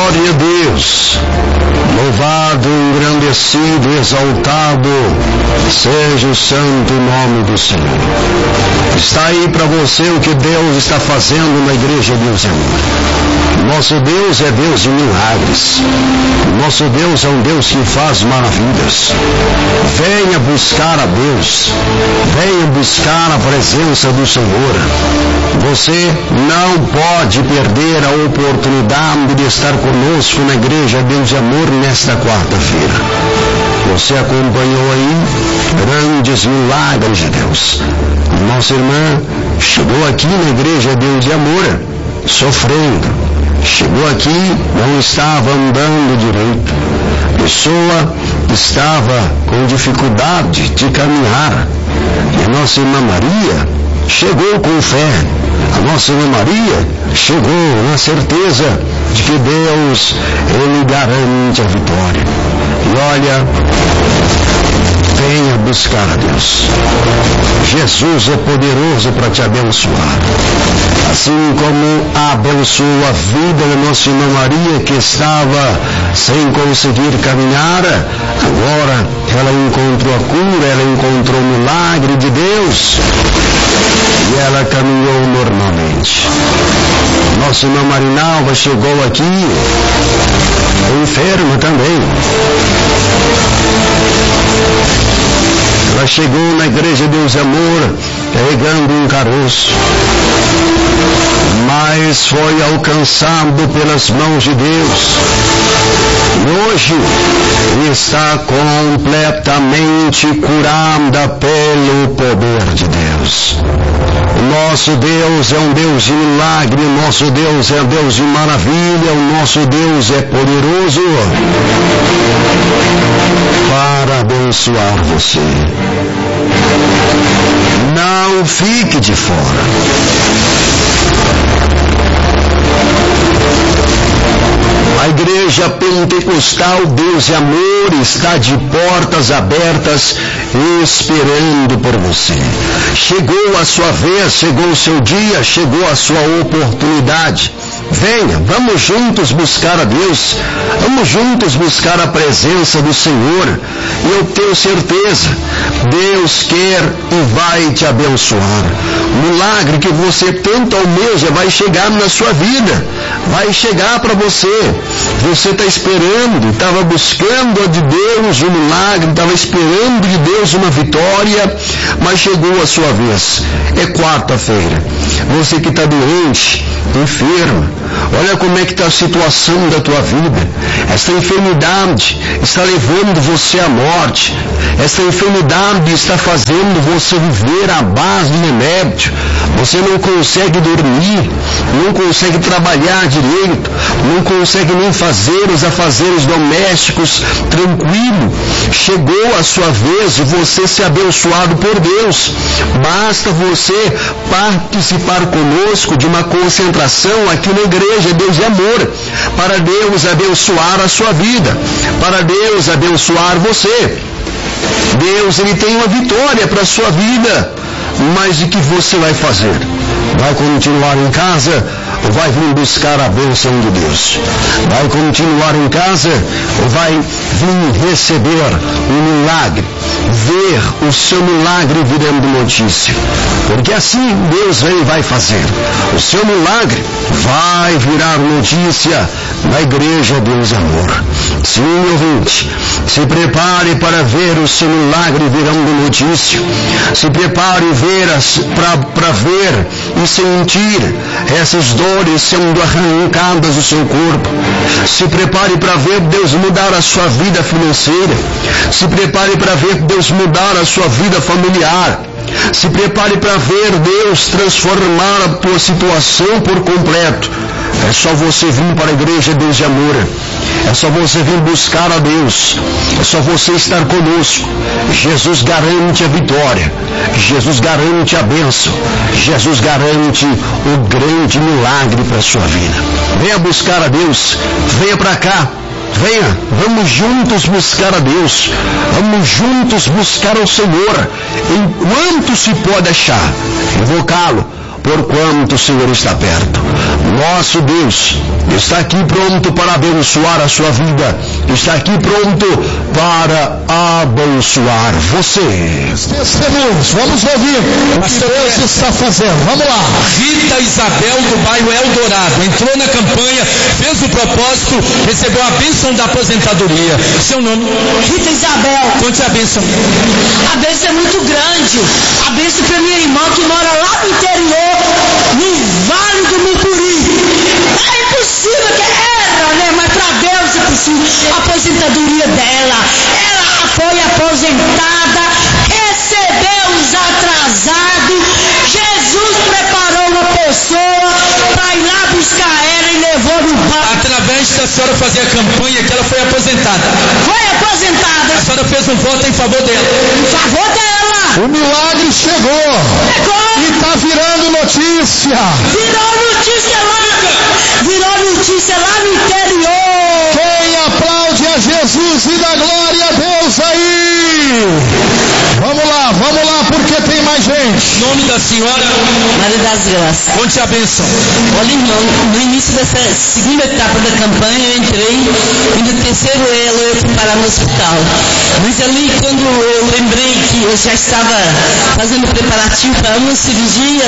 Glória a Deus. Louvado, engrandecido, exaltado seja o santo nome do Senhor. Está aí para você o que Deus está fazendo na Igreja Deus e Amor. Nosso Deus é Deus de milagres. Nosso Deus é um Deus que faz maravilhas. Venha buscar a Deus. Venha buscar a presença do Senhor. Você não pode perder a oportunidade de estar conosco na Igreja Deus e Amor nesta quarta-feira. Você acompanhou aí grandes milagres de Deus. Nossa irmã chegou aqui na Igreja Deus e Amor sofrendo. Chegou aqui, não estava andando direito. A pessoa estava com dificuldade de caminhar. E a nossa irmã Maria chegou com fé. A nossa irmã Maria chegou na certeza de que Deus, Ele garante a vitória. E olha, venha buscar a Deus. Jesus é poderoso para te abençoar. Assim como abençoou a vida da nossa irmã Maria, que estava sem conseguir caminhar, agora ela encontrou a cura, ela encontrou o milagre de Deus e ela caminhou normalmente. Nossa irmã Marinalva chegou aqui enferma também. Ela chegou na Igreja Deus e Amor carregando um caroço, mas foi alcançado pelas mãos de Deus. E hoje está completamente curada pelo poder de Deus. O nosso Deus é um Deus de milagre, o nosso Deus é um Deus de maravilha, o nosso Deus é poderoso para abençoar você. Não fique de fora. A Igreja Pentecostal Deus e Amor está de portas abertas esperando por você. Chegou a sua vez, chegou o seu dia, chegou a sua oportunidade. Venha, vamos juntos buscar a Deus, vamos juntos buscar a presença do Senhor. E eu tenho certeza, Deus quer e vai te abençoar. O milagre que você tanto almeja vai chegar na sua vida, vai chegar para você. Você está esperando, estava buscando de Deus um milagre, estava esperando de Deus uma vitória, mas chegou a sua vez. É quarta-feira. Você que está doente, enfermo, olha como é que está a situação da tua vida. Essa enfermidade está levando você à morte. Essa enfermidade está fazendo você viver à base de remédio. Você não consegue dormir, não consegue trabalhar direito, não consegue nem fazer os afazeres domésticos tranquilo. Chegou a sua vez de você ser abençoado por Deus. Basta você participar conosco de uma concentração aqui na Igreja Deus e Amor, para Deus abençoar a sua vida, para Deus abençoar você. Deus, Ele tem uma vitória para a sua vida, mas o que você vai fazer? Vai continuar em casa ou vai vir buscar a bênção de Deus? Vai continuar em casa ou vai vir receber um milagre? Ver o seu milagre virando notícia? Porque assim Deus vem e vai fazer. O seu milagre vai virar notícia na Igreja Deus e Amor. Sim, ouvinte, se prepare para ver o seu milagre virando notícia. Se prepare para ver e sentir essas dores sendo arrancadas do seu corpo. Se prepare para ver Deus mudar a sua vida financeira. Se prepare para ver Deus mudar a sua vida familiar. Se prepare para ver Deus transformar a tua situação por completo. É só você vir para a Igreja Deus de Amor. É só você vir buscar a Deus. É só você estar conosco. Jesus garante a vitória. Jesus garante a bênção. Jesus garante o grande milagre para a sua vida. Venha buscar a Deus. Venha para cá. Venha, vamos juntos buscar a Deus, vamos juntos buscar o Senhor, enquanto se pode achar, invocá-lo, porquanto o Senhor está perto. Nosso Deus está aqui pronto para abençoar a sua vida, está aqui pronto para abençoar você. Testemunhos, vamos ouvir o que Deus está fazendo. Vamos lá. Rita Isabel, do bairro Eldorado, entrou na campanha, fez o propósito, recebeu a bênção da aposentadoria. Seu nome? Rita Isabel. Conte a bênção. A bênção é muito grande. A bênção para minha irmã que mora lá no interior, no Vale do Mucuri. É impossível que era, né? Mas para Deus é possível. A aposentadoria dela. Ela foi aposentada, recebeu os atrasados. Jesus preparou uma pessoa para ir lá buscar ela e levou no banco. Através da senhora fazer a campanha que ela foi aposentada. Foi aposentada. A senhora fez um voto em favor dela. Em favor dela. O milagre chegou. E está virando notícia. Virou notícia lá no interior. Quem aplaude a Jesus e dá glória a Deus aí? Vamos lá, porque tem mais gente. Nome da senhora? Maria das Graças. Conte a bênção. Olha, irmão, no início dessa segunda etapa da campanha eu entrei e no terceiro elo eu fui parar no hospital. Mas ali, quando eu lembrei que eu já estava fazendo preparativo para uma cirurgia,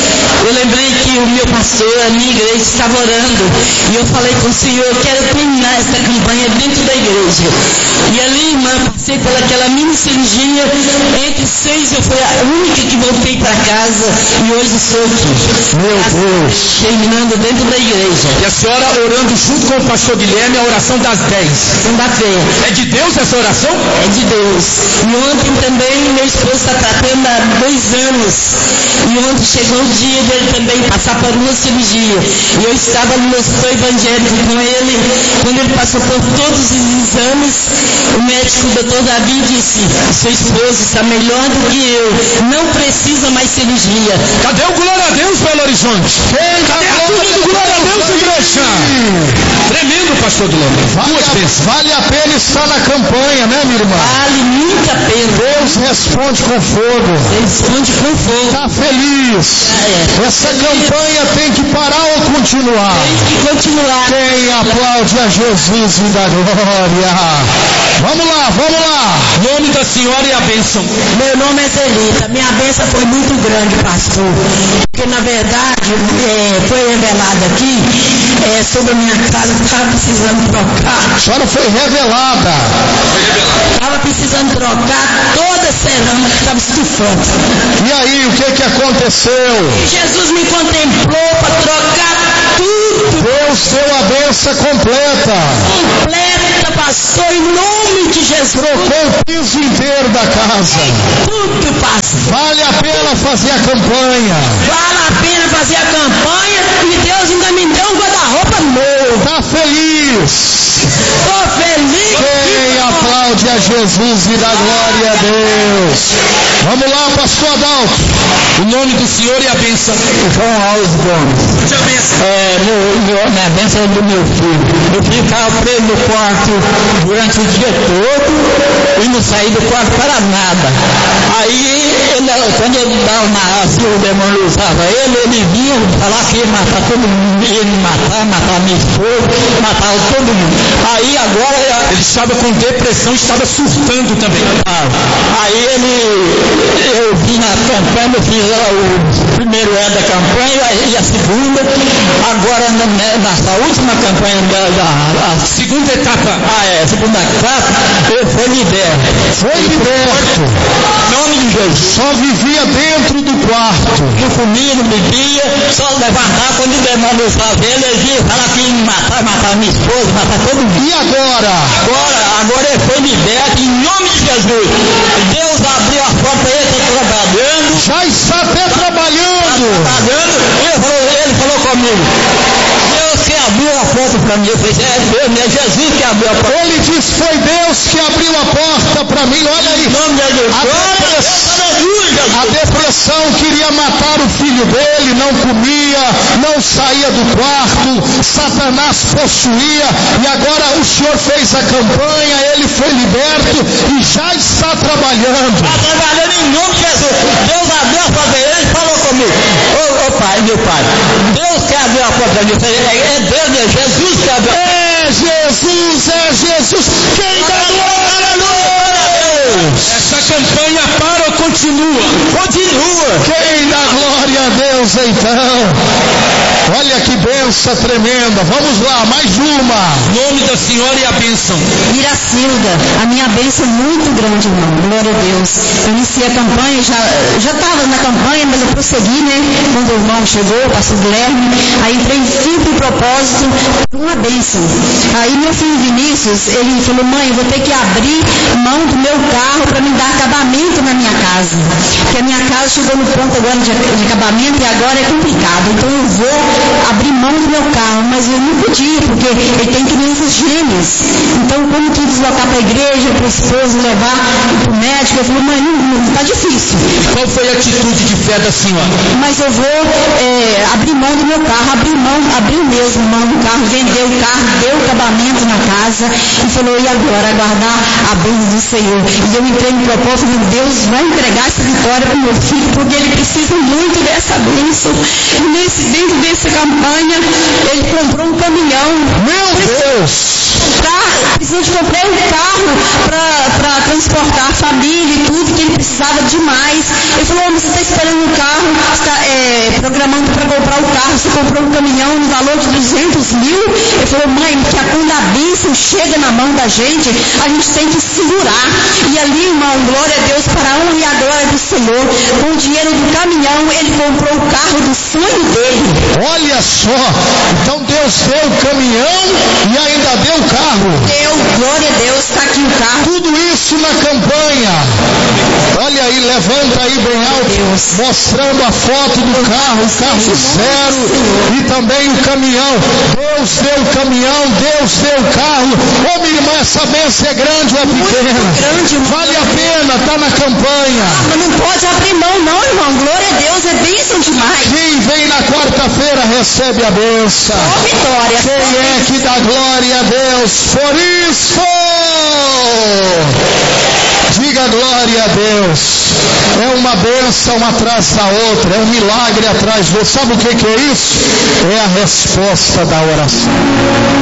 eu lembrei que o meu pastor, a minha igreja, estava orando. E eu falei com o Senhor, eu quero terminar essa campanha dentro da igreja. E ali, irmã, passei pelaquela mini cirurgia. Entre 6 eu fui a única que voltei para casa e hoje estou aqui. Meu Deus. Terminando dentro da igreja. E a senhora orando junto com o pastor Guilherme a oração das 10. Segunda-feira. É de Deus essa oração? É de Deus. E ontem também meu esposo está tratando há 2 anos. E ontem chegou o dia dele também passar por uma cirurgia. E eu estava no hospital evangélico com ele. Quando ele passou por todos os exames, o médico, o doutor Davi, disse: seu esposo está melhor do que eu. Não precisa mais cirurgia. Cadê o glória a Deus, Belo Horizonte? Cadê a turma do glória a Deus, igreja? Tremendo, pastor Guilherme. Vale a pena estar na campanha, né, minha irmã? Vale muito a pena. Deus responde com fogo. Responde com fogo. Está feliz. Essa campanha tem que parar ou continuar? Tem que continuar. Quem aplaude a Jesus e dá glória? Vamos lá. Nome da senhora e a bênção. Meu nome é Zelita. Minha bênção foi muito grande, pastor. Porque na verdade foi revelado aqui sobre a minha casa que estava precisando trocar. A senhora foi revelada. Estava precisando trocar toda a cerâmica que estava estufando. E aí, o que aconteceu? Jesus me contemplou para trocar tudo. Deus deu a bênção completa. Completa, pastor, em nome de Jesus. Trocou o piso inteiro da casa. Tudo, pastor. Vale a pena fazer a campanha. Vale a pena fazer a campanha e Deus ainda me deu um guarda-roupa novo. Está feliz? Estou feliz. Quem aplaude a Jesus e dá glória a Deus? Vamos lá, pastor Adalto. O nome do senhor e a bênção. João Alves Gomes. Conte a bênção. Minha bênção é do meu filho. Meu filho estava preso no quarto durante o dia todo e não saí do quarto para nada. Aí, quando ele dava assim, o demônio usava ele vinha falar que ia matar todo mundo, ia me matar minha esposa, matar todo mundo. Aí agora ele estava com depressão, estava surtando também. Aí eu vim na campanha, eu fiz o primeiro da campanha e a segunda, agora nessa última campanha da segunda etapa. Segunda etapa, eu fui liberto. Foi liberto. Em nome de Jesus. Só vivia dentro do quarto. Não comia, não bebia, só levantar quando o demônio usava ele ia falar que ia matar minha esposa, matar todo mundo. E agora? Agora ele foi liberto em nome de Jesus. Deus abriu a porta, ele está trabalhando. Já está até trabalhando. Ele falou comigo. Deus que abriu a porta porta para mim. Eu falei, é Jesus que abriu a porta. Ele diz, foi Deus que abriu a porta para mim. Olha aí. A depressão queria matar o filho dele, não comia, não saía do quarto, Satanás possuía, e agora o Senhor fez a campanha, ele foi liberto e já está trabalhando. Está trabalhando em nome de Jesus. Deus abriu a porta, ele falou comigo, ô pai, meu pai, Deus quer abrir a porta para mim. É Deus, é Jesus que abriu a porta. É Jesus. Quem dá glória a Deus? Essa campanha para ou continua? Continua. Quem dá glória a Deus então? Olha que bênção tremenda. Vamos lá, mais uma. Nome da senhora e a bênção. Iracilda, a minha bênção é muito grande, irmão. Glória a Deus. Eu iniciei a campanha, já estava na campanha, mas eu prossegui, né? Quando o irmão chegou, o pastor Guilherme, aí entrei firme propósito por uma bênção. Aí meu filho Vinícius, ele falou, mãe, eu vou ter que abrir mão do meu carro para me dar acabamento na minha casa. Porque a minha casa chegou no ponto agora de acabamento e agora é complicado. Então eu vou abrir mão do meu carro, mas eu não podia, porque ele tem crianças gêmeas. Então, como que deslocar para a igreja, para o esposo, levar para o médico, eu falei, mãe, não está difícil. Qual foi a atitude de fé da senhora? Mas eu vou abrir mão do meu carro, abrir mesmo mão do carro, vender o carro, deu acabamento na casa e falou, e agora? Aguardar a bênção do Senhor. E eu entrei no propósito, Deus vai entregar essa vitória para o meu filho, porque ele precisa muito dessa bênção. E dentro dessa campanha, ele comprou um caminhão. Meu Deus! Precisou de comprar um carro para transportar a família e tudo, que ele precisava demais. Ele falou, você está esperando um carro, está programando para comprar o carro, você comprou um caminhão no valor de 200 mil. Ele falou, mãe, que quando a bênção chega na mão da gente, a gente tem que segurar. E ali, irmão, glória a Deus, para a honra e a glória do Senhor, com o dinheiro do caminhão, ele comprou o carro do sonho dele. Olha só, então Deus deu o caminhão e ainda deu o carro. Deu, glória a Deus, está aqui o carro. Tudo isso na campanha. Olha aí, levanta aí bem alto, mostrando a foto do carro, o carro zero e também o caminhão. Deus deu o caminhão, Deus deu o carro. Ô minha irmã, essa bênção é grande ou é pequena? Grande, vale a pena, está na campanha. Mas não pode abrir mão não, irmão. Glória a Deus, é bênção demais. Quem vem na quarta-feira recebe a bênção. Ó vitória. Quem é que dá glória a Deus por isso? Diga glória a Deus. É uma bênção atrás da outra, é um milagre atrás do outro. Sabe o que é isso? É a resposta da oração.